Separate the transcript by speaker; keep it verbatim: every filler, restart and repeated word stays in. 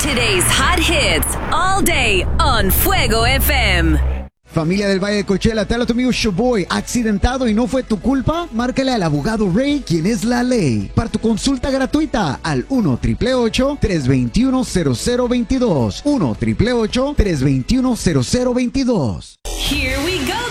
Speaker 1: Today's hot hits all day on Fuego F M.
Speaker 2: Familia del Valle de Coachella, te habla tu amigo Showboy. ¿Accidentado y no fue tu culpa? Márcale al abogado Ray, quien es la ley. Para tu consulta gratuita al uno, triple ocho, tres dos uno, cero cero dos dos. uno, triple ocho, tres dos uno, cero cero dos dos.
Speaker 1: Here we go.